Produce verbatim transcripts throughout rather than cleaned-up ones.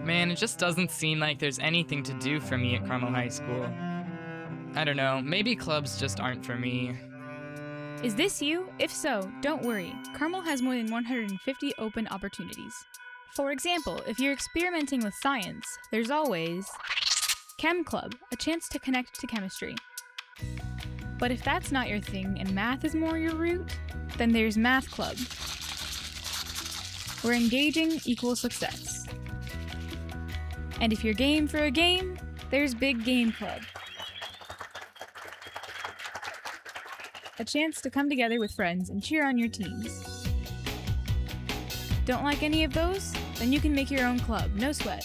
Man, it just doesn't seem like there's anything to do for me at Carmel High School. I don't know, maybe clubs just aren't for me. Is this you? If so, don't worry. Carmel has more than one hundred fifty open opportunities. For example, if you're experimenting with science, there's always Chem Club, a chance to connect to chemistry. But if that's not your thing and math is more your route, then there's Math Club, where engaging equals success. And if you're game for a game, there's Big Game Club, a chance to come together with friends and cheer on your teams. Don't like any of those? Then you can make your own club, no sweat.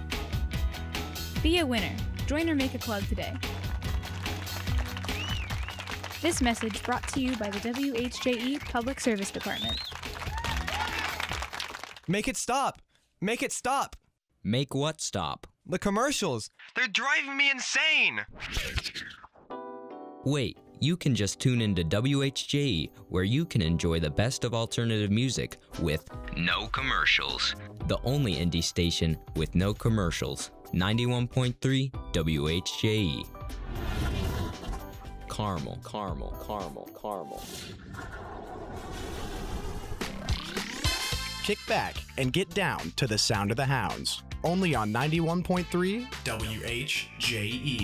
Be a winner. Join or make a club today. This message brought to you by the W H J E Public Service Department. Make it stop! Make it stop! Make what stop? The commercials! They're driving me insane! Wait, you can just tune into W H J E, where you can enjoy the best of alternative music with no commercials. The only indie station with no commercials. ninety-one point three W H J E. Carmel, Carmel, Carmel, Carmel. Kick back and get down to the sound of the hounds. Only on ninety-one point three W H J E.